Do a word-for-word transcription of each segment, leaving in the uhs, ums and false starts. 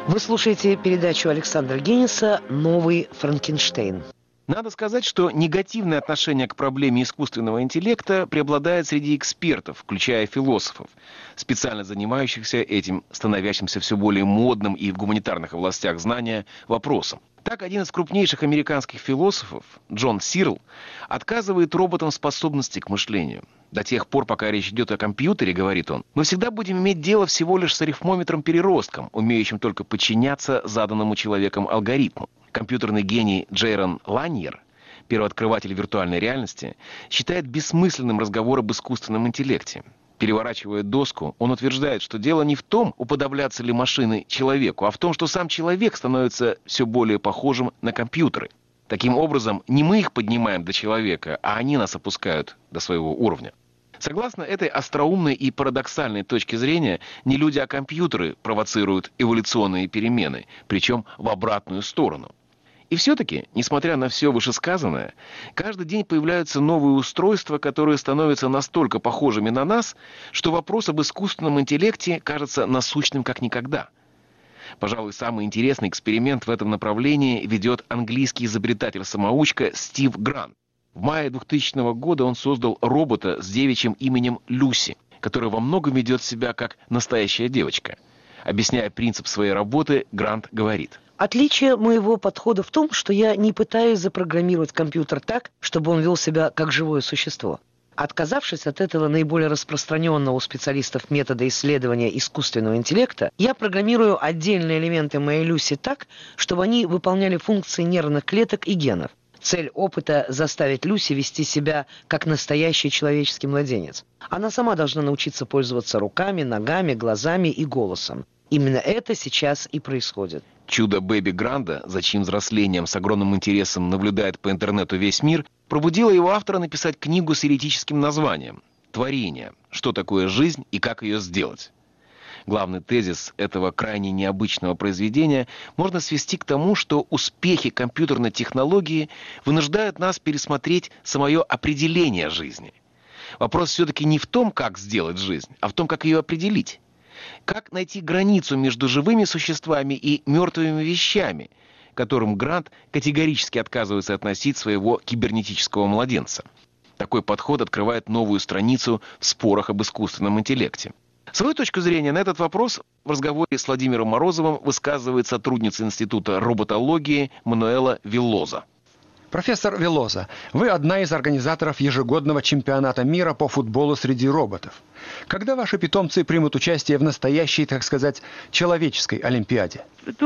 Вы слушаете передачу Александра Генниса «Новый Франкенштейн». Надо сказать, что негативное отношение к проблеме искусственного интеллекта преобладает среди экспертов, включая философов, специально занимающихся этим становящимся все более модным и в гуманитарных областях знания вопросом. Так, один из крупнейших американских философов, Джон Сирл, отказывает роботам способности к мышлению. До тех пор, пока речь идет о компьютере, говорит он, мы всегда будем иметь дело всего лишь с арифмометром-переростком, умеющим только подчиняться заданному человеком алгоритму. Компьютерный гений Джейрон Ланьер, первооткрыватель виртуальной реальности, считает бессмысленным разговор об искусственном интеллекте. Переворачивая доску, он утверждает, что дело не в том, уподобляться ли машины человеку, а в том, что сам человек становится все более похожим на компьютеры. Таким образом, не мы их поднимаем до человека, а они нас опускают до своего уровня. Согласно этой остроумной и парадоксальной точке зрения, не люди, а компьютеры провоцируют эволюционные перемены, причем в обратную сторону. И все-таки, несмотря на все вышесказанное, каждый день появляются новые устройства, которые становятся настолько похожими на нас, что вопрос об искусственном интеллекте кажется насущным как никогда. Пожалуй, самый интересный эксперимент в этом направлении ведет английский изобретатель-самоучка Стив Грант. В мае двухтысячного года он создал робота с девичьим именем Люси, который во многом ведет себя как настоящая девочка. Объясняя принцип своей работы, Грант говорит: Отличие моего подхода в том, что я не пытаюсь запрограммировать компьютер так, чтобы он вел себя как живое существо. Отказавшись от этого наиболее распространенного у специалистов метода исследования искусственного интеллекта, я программирую отдельные элементы моей Люси так, чтобы они выполняли функции нервных клеток и генов. Цель опыта – заставить Люси вести себя как настоящий человеческий младенец. Она сама должна научиться пользоваться руками, ногами, глазами и голосом. Именно это сейчас и происходит. Чудо-бэби Гранда, за чьим взрослением с огромным интересом наблюдает по интернету весь мир, пробудило его автора написать книгу с эретическим названием «Творение. Что такое жизнь и как ее сделать?». Главный тезис этого крайне необычного произведения можно свести к тому, что успехи компьютерной технологии вынуждают нас пересмотреть самое определение жизни. Вопрос все-таки не в том, как сделать жизнь, а в том, как ее определить. Как найти границу между живыми существами и мертвыми вещами, к которым Грант категорически отказывается относить своего кибернетического младенца. Такой подход открывает новую страницу в спорах об искусственном интеллекте. Свою точку зрения на этот вопрос в разговоре с Владимиром Морозовым высказывает сотрудница Института роботологии Мануэла Виллоза. Профессор Виллоза, вы одна из организаторов ежегодного чемпионата мира по футболу среди роботов. Когда ваши питомцы примут участие в настоящей, так сказать, человеческой Олимпиаде?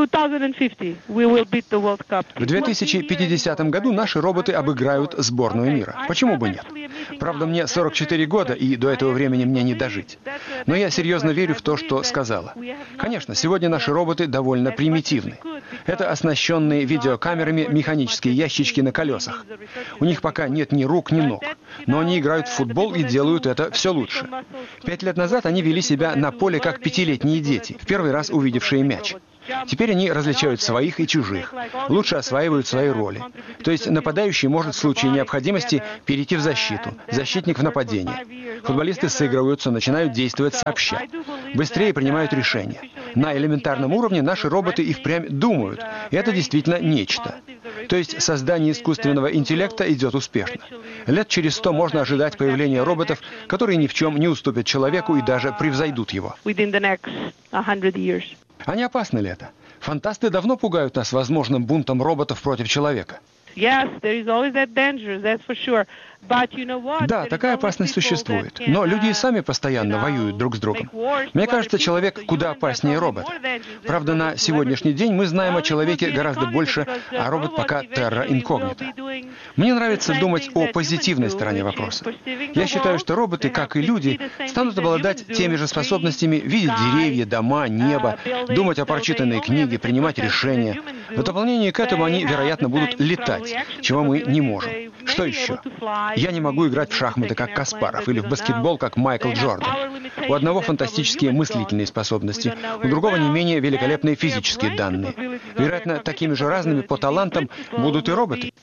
В две тысячи пятидесятом году наши роботы обыграют сборную мира. Почему бы нет? Правда, мне сорок четыре года, и до этого времени мне не дожить. Но я серьезно верю в то, что сказала. Конечно, сегодня наши роботы довольно примитивны. Это оснащенные видеокамерами механические ящички на колесах. У них пока нет ни рук, ни ног. Но они играют в футбол и делают это все лучше. Пять лет назад они вели себя на поле как пятилетние дети, в первый раз увидевшие мяч. Теперь они различают своих и чужих, лучше осваивают свои роли. То есть нападающий может в случае необходимости перейти в защиту, защитник в нападение. Футболисты сыгрываются, начинают действовать сообща. Быстрее принимают решения. На элементарном уровне наши роботы и впрямь думают. И это действительно нечто. То есть создание искусственного интеллекта идет успешно. Лет через сто можно ожидать появления роботов, которые ни в чем не уступят человеку и даже превзойдут его. А не опасно ли это? Фантасты давно пугают нас возможным бунтом роботов против человека. Да, такая опасность существует. Но люди и сами постоянно воюют друг с другом. Мне кажется, человек куда опаснее робота. Правда, на сегодняшний день мы знаем о человеке гораздо больше, а робот пока терра инкогнита. Мне нравится думать о позитивной стороне вопроса. Я считаю, что роботы, как и люди, станут обладать теми же способностями видеть деревья, дома, небо, думать о прочитанной книге, принимать решения. В дополнение к этому они, вероятно, будут летать, чего мы не можем. Что еще? Я не могу играть в шахматы, как Каспаров, или в баскетбол, как Майкл Джордан. У одного фантастические мыслительные способности, у другого не менее великолепные физические данные. Вероятно, такими же разными по талантам будут и роботы.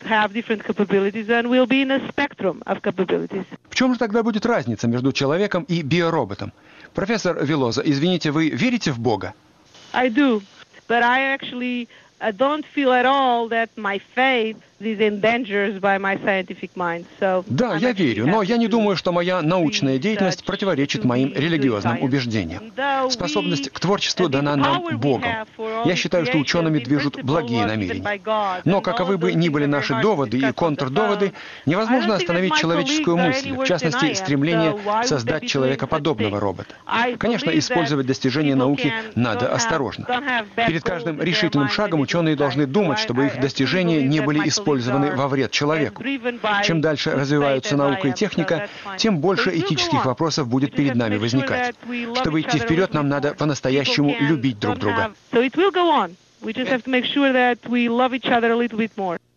В чем же тогда будет разница между человеком и биороботом? Профессор Виллоза, извините, вы верите в Бога? but I actually I don't feel at all that my faith is endangered by my scientific mind. So Да, я верю, но я не думаю, что моя научная деятельность противоречит моим религиозным убеждениям. Способность к творчеству дана нам Богом. Я считаю, что учеными движут благие намерения. Но каковы бы ни были наши доводы и контрдоводы, невозможно остановить человеческую мысль, в частности, стремление создать человекоподобного робота. Конечно, использовать достижения науки надо осторожно. Перед каждым решительным шагом ученые должны думать, чтобы их достижения не были использованы во вред человеку. Чем дальше развиваются наука и техника, тем больше этических вопросов будет перед нами возникать. Чтобы идти вперед, нам надо по-настоящему любить друг друга. So it will go on. We just have to make sure that we love each other a little bit more.